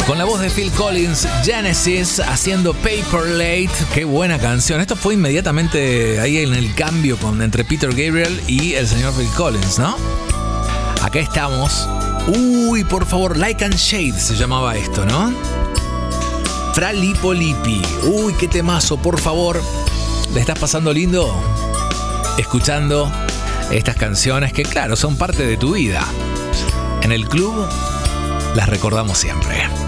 Con la voz de Phil Collins, Genesis haciendo Paper Late. Qué buena canción. Esto fue inmediatamente ahí en el cambio entre Peter Gabriel y el señor Phil Collins, ¿no? Acá estamos. Uy, por favor, Like and Shade se llamaba esto, ¿no? Fra Lippo Lippi. Uy, qué temazo, por favor. ¿Le estás pasando lindo? Escuchando estas canciones que, claro, son parte de tu vida. En el club las recordamos siempre.